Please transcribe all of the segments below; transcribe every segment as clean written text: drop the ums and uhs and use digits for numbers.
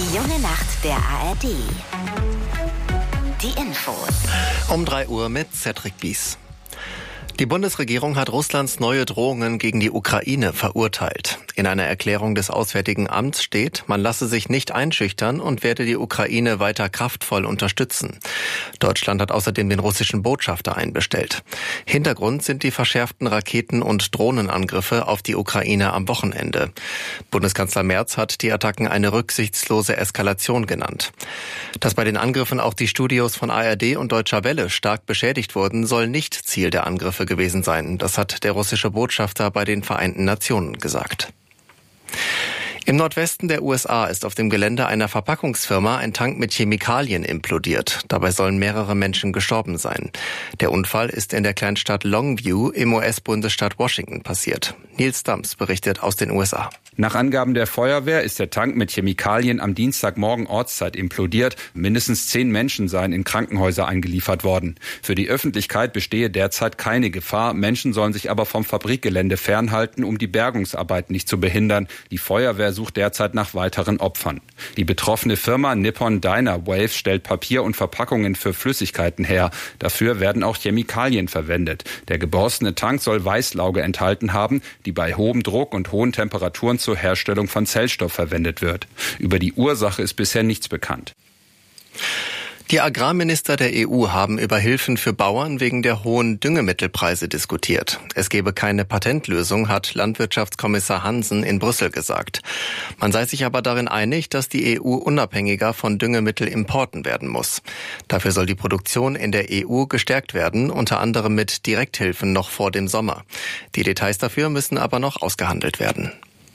Die junge Nacht der ARD. Die Infos. Um 3 Uhr mit Cedric Bies. Die Bundesregierung hat Russlands neue Drohungen gegen die Ukraine verurteilt. In einer Erklärung des Auswärtigen Amts steht, man lasse sich nicht einschüchtern und werde die Ukraine weiter kraftvoll unterstützen. Deutschland hat außerdem den russischen Botschafter einbestellt. Hintergrund sind die verschärften Raketen- und Drohnenangriffe auf die Ukraine am Wochenende. Bundeskanzler Merz hat die Attacken eine rücksichtslose Eskalation genannt. Dass bei den Angriffen auch die Studios von ARD und Deutscher Welle stark beschädigt wurden, soll nicht Ziel der Angriffe gewesen sein. Das hat der russische Botschafter bei den Vereinten Nationen gesagt. Im Nordwesten der USA ist auf dem Gelände einer Verpackungsfirma ein Tank mit Chemikalien implodiert. Dabei sollen mehrere Menschen gestorben sein. Der Unfall ist in der Kleinstadt Longview im US-Bundesstaat Washington passiert. Nils Dams berichtet aus den USA. Nach Angaben der Feuerwehr ist der Tank mit Chemikalien am Dienstagmorgen Ortszeit implodiert. Mindestens 10 Menschen seien in Krankenhäuser eingeliefert worden. Für die Öffentlichkeit bestehe derzeit keine Gefahr. Menschen sollen sich aber vom Fabrikgelände fernhalten, um die Bergungsarbeit nicht zu behindern. Die Feuerwehr sucht derzeit nach weiteren Opfern. Die betroffene Firma Nippon Dynawave stellt Papier und Verpackungen für Flüssigkeiten her. Dafür werden auch Chemikalien verwendet. Der geborstene Tank soll Weißlauge enthalten haben, die bei hohem Druck und hohen Temperaturen zur Herstellung von Zellstoff verwendet wird. Über die Ursache ist bisher nichts bekannt. Die Agrarminister der EU haben über Hilfen für Bauern wegen der hohen Düngemittelpreise diskutiert. Es gebe keine Patentlösung, hat Landwirtschaftskommissar Hansen in Brüssel gesagt. Man sei sich aber darin einig, dass die EU unabhängiger von Düngemittelimporten werden muss. Dafür soll die Produktion in der EU gestärkt werden, unter anderem mit Direkthilfen noch vor dem Sommer. Die Details dafür müssen aber noch ausgehandelt werden.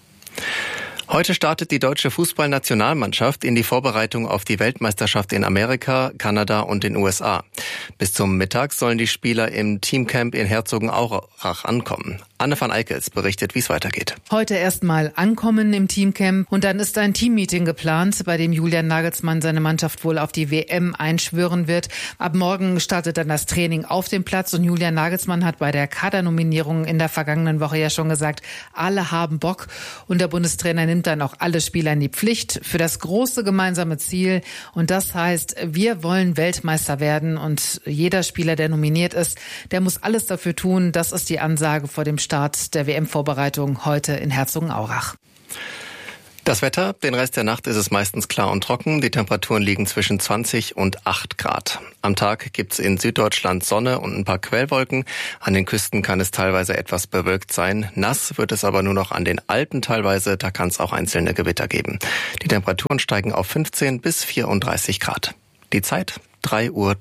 Heute startet die deutsche Fußballnationalmannschaft in die Vorbereitung auf die Weltmeisterschaft in Amerika, Kanada und den USA. Bis zum Mittag sollen die Spieler im Teamcamp in Herzogenaurach ankommen. Anne van Eickels berichtet, wie es weitergeht. Heute erstmal ankommen im Teamcamp und dann ist ein Teammeeting geplant, bei dem Julian Nagelsmann seine Mannschaft wohl auf die WM einschwören wird. Ab morgen startet dann das Training auf dem Platz und Julian Nagelsmann hat bei der Kadernominierung in der vergangenen Woche ja schon gesagt, alle haben Bock und der Bundestrainer nimmt dann auch alle Spieler in die Pflicht für das große gemeinsame Ziel und das heißt, wir wollen Weltmeister werden und jeder Spieler, der nominiert ist, der muss alles dafür tun. Das ist die Ansage vor dem Start der WM-Vorbereitung heute in Herzogenaurach. Das Wetter, den Rest der Nacht ist es meistens klar und trocken. Die Temperaturen liegen zwischen 20 und 8 Grad. Am Tag gibt's in Süddeutschland Sonne und ein paar Quellwolken. An den Küsten kann es teilweise etwas bewölkt sein. Nass wird es aber nur noch an den Alpen teilweise. Da kann es auch einzelne Gewitter geben. Die Temperaturen steigen auf 15 bis 34 Grad. Die Zeit 3:03 Uhr.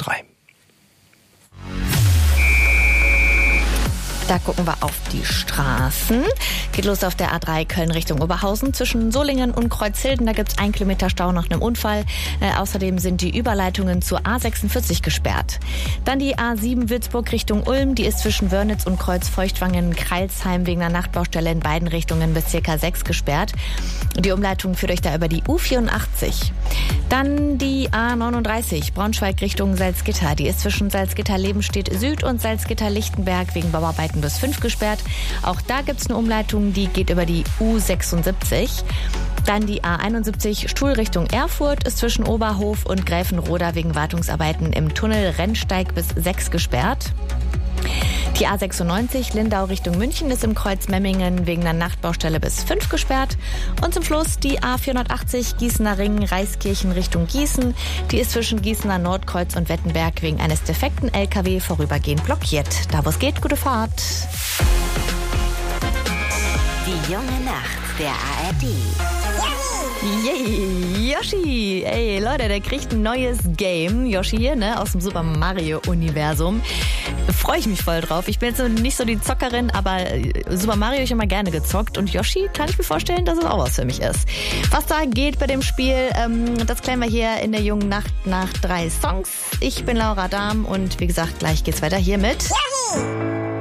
Da gucken wir auf die Straßen. Geht los auf der A3 Köln Richtung Oberhausen. Zwischen Solingen und Kreuzhilden, da gibt's 1 Kilometer Stau nach einem Unfall. Außerdem sind die Überleitungen zur A46 gesperrt. Dann die A7 Würzburg Richtung Ulm. Die ist zwischen Wörnitz und Kreuz-Feuchtwangen-Kreilsheim wegen einer Nachtbaustelle in beiden Richtungen bis ca. 6 gesperrt. Die Umleitung führt euch da über die U84. Dann die A39 Braunschweig Richtung Salzgitter. Die ist zwischen Salzgitter-Lebenstedt Süd und Salzgitter-Lichtenberg wegen Bauarbeiten bis 5 gesperrt. Auch da gibt's eine Umleitung, die geht über die U76. Dann die A71 Stuhl Richtung Erfurt ist zwischen Oberhof und Gräfenroda wegen Wartungsarbeiten im Tunnel Rennsteig bis 6 gesperrt. Die A96 Lindau Richtung München ist im Kreuz Memmingen wegen einer Nachtbaustelle bis 5 gesperrt. Und zum Schluss die A480 Gießener Ring Reiskirchen Richtung Gießen. Die ist zwischen Gießener Nordkreuz und Wettenberg wegen eines defekten LKW vorübergehend blockiert. Da wo es geht, gute Fahrt. Die junge Nacht der ARD. Yay, Yoshi! Ey, Leute, der kriegt ein neues Game. Yoshi hier, ne, aus dem Super Mario-Universum. Freue ich mich voll drauf. Ich bin jetzt nicht so die Zockerin, aber Super Mario habe ich immer gerne gezockt. Und Yoshi kann ich mir vorstellen, dass es auch was für mich ist. Was da geht bei dem Spiel, das klären wir hier in der jungen Nacht nach 3 Songs. Ich bin Laura Dahm und wie gesagt, gleich geht's weiter hier mit...